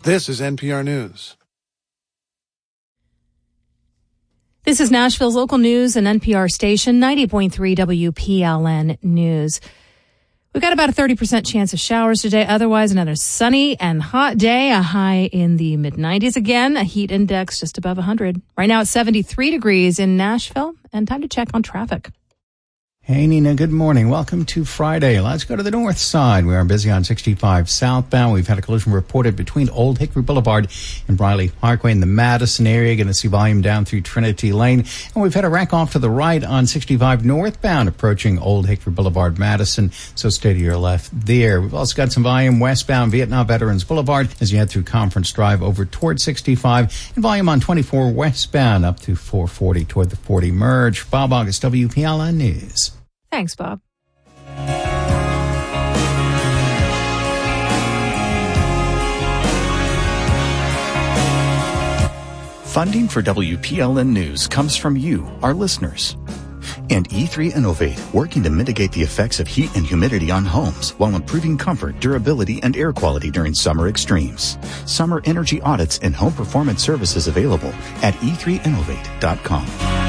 This is NPR News. This is Nashville's local news and NPR station, 90.3 WPLN News. We've got about a 30% chance of showers today. Otherwise, another sunny and hot day, a high in the mid-90s again, a heat index just above 100. Right now it's 73 degrees in Nashville, and time to check on traffic. Hey, Nina, good morning. Welcome to Friday. Let's go to the north side. We are busy on 65 southbound. We've had a collision reported between Old Hickory Boulevard and Briley Parkway in the Madison area. Going to see volume down through Trinity Lane. And we've had a wreck off to the right on 65 northbound approaching Old Hickory Boulevard, Madison. So stay to your left there. We've also got some volume westbound Vietnam Veterans Boulevard as you head through Conference Drive over toward 65. And volume on 24 westbound up to 440 toward the 40 merge. Bob August, WPLN News. Thanks, Bob. Funding for WPLN News comes from you, our listeners. And E3 Innovate, working to mitigate the effects of heat and humidity on homes while improving comfort, durability, and air quality during summer extremes. Summer energy audits and home performance services available at e3innovate.com.